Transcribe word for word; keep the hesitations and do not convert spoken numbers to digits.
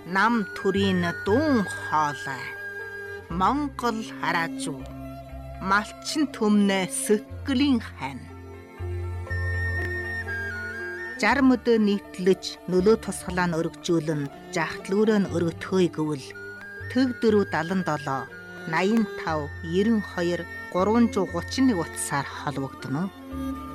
нам төрийн дуун хоолой Монгол хараажуу малчин төмнө сөккөлийн хань жарм өдөө нийтлэж нөлөө тусгалаа нь өргөжүүлэн жахтлүүрээ нь өргөтхөөй гэвэл төг дөрөв далан долоо наян тав ерөн хоёр гурван зуун гучин нэг утсаар холбогдно.